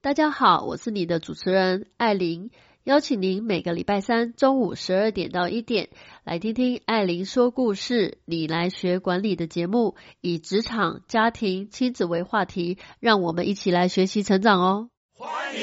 大家好，我是你的主持人艾琳，邀请您每个礼拜三中午12点到1点来听听艾琳说故事，你来学管理的节目，以职场、家庭、亲子为话题，让我们一起来学习成长哦。